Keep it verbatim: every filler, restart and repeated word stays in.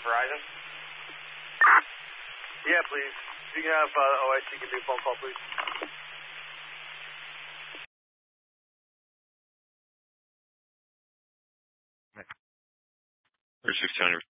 Verizon? Yeah, please. If you can have uh, O I C give me a phone call, please. thirty-six County